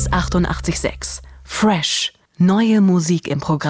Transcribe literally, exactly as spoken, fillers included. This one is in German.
achtundachtzig Komma sechs. Fresh. Neue Musik im Programm.